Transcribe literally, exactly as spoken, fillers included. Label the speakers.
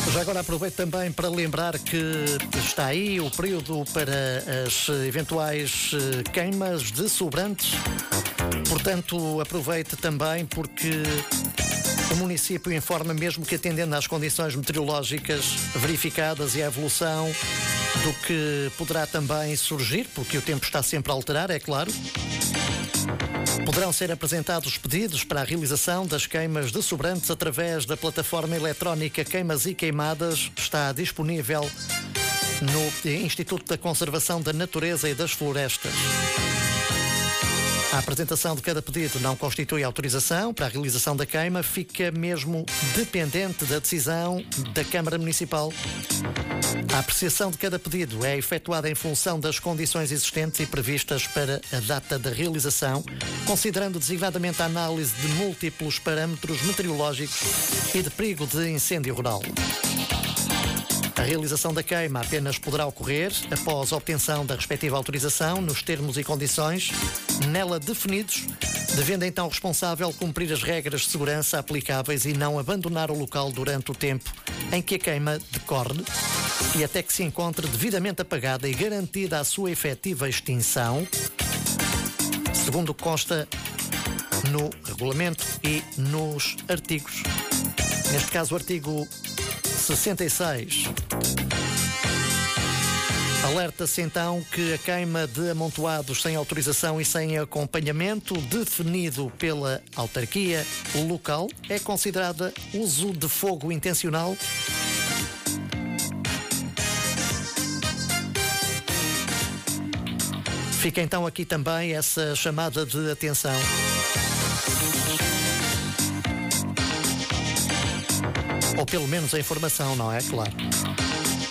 Speaker 1: Já agora aproveito também para lembrar que está aí o período para as eventuais queimas de sobrantes. Portanto, aproveite também porque o município informa mesmo que, atendendo às condições meteorológicas verificadas e à evolução do que poderá também surgir, porque o tempo está sempre a alterar, é claro, poderão ser apresentados pedidos para a realização das queimas de sobrantes através da plataforma eletrónica Queimas e Queimadas. Está disponível no Instituto da Conservação da Natureza e das Florestas. A apresentação de cada pedido não constitui autorização para a realização da queima, fica mesmo dependente da decisão da Câmara Municipal. A apreciação de cada pedido é efetuada em função das condições existentes e previstas para a data da realização, considerando designadamente a análise de múltiplos parâmetros meteorológicos e de perigo de incêndio rural. A realização da queima apenas poderá ocorrer após a obtenção da respectiva autorização nos termos e condições nela definidos, devendo então o responsável cumprir as regras de segurança aplicáveis e não abandonar o local durante o tempo em que a queima decorre e até que se encontre devidamente apagada e garantida a sua efetiva extinção, segundo consta no regulamento e nos artigos. Neste caso, o artigo sessenta e seis. Alerta-se então que a queima de amontoados sem autorização e sem acompanhamento definido pela autarquia local é considerada uso de fogo intencional. Fica então aqui também essa chamada de atenção. Ou pelo menos a informação, não é? Claro.